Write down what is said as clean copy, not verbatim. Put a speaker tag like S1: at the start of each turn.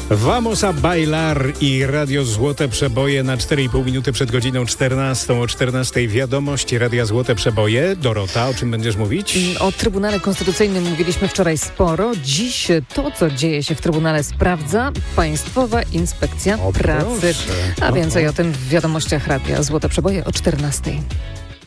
S1: Vamos a bailar i Radio Złote Przeboje na 4,5 minuty przed godziną 14. O 14 wiadomości Radia Złote Przeboje. Dorota, o czym będziesz mówić?
S2: O Trybunale Konstytucyjnym mówiliśmy wczoraj sporo. Dziś to, co dzieje się w Trybunale, sprawdza Państwowa Inspekcja Pracy.
S1: Proszę.
S2: A więcej o tym w wiadomościach Radia Złote Przeboje o 14.